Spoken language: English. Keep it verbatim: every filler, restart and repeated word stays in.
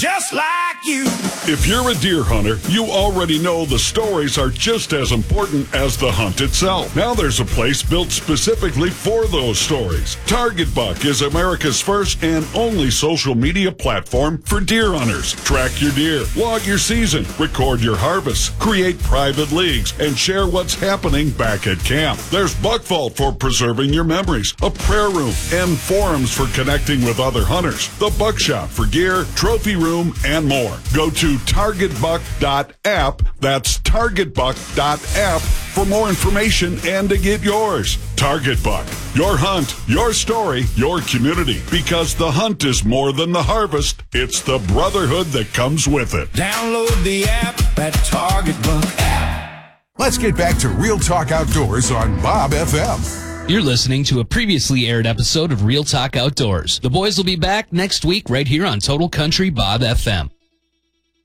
just like you. If you're a deer hunter, you already know the stories are just as important as the hunt itself. Now there's a place built specifically for those stories. Target Buck is America's first and only social media platform for deer hunters. Track your deer, log your season, record your harvests, create private leagues, and share what's happening back at camp. There's Buck Vault for preserving your memories, a prayer room, and forums for connecting with other hunters, the Buck Shop for gear, trophy room, and more. Go to target buck dot app. That's target buck dot app for more information and to get yours. Target Buck. Your hunt, your story, your community. Because the hunt is more than the harvest. It's the brotherhood that comes with it. Download the app at Target Buck app. Let's get back to Real Talk Outdoors on Bob F M. You're listening to a previously aired episode of Real Talk Outdoors. The boys will be back next week right here on Total Country Bob F M.